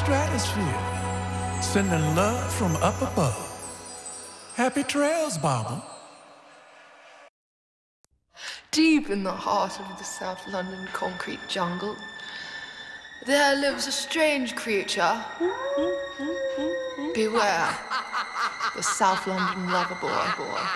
stratosphere, sending love from up above. Happy trails, Barbara. Deep in the heart of the South London concrete jungle, there lives a strange creature. Beware, the South London lover boy.